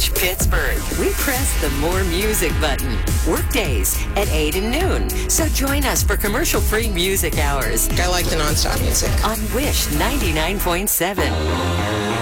reach Pittsburgh, we press the More Music button. Workdays at 8 and noon. So join us for commercial-free music hours I like the nonstop music. on Wish 99.7.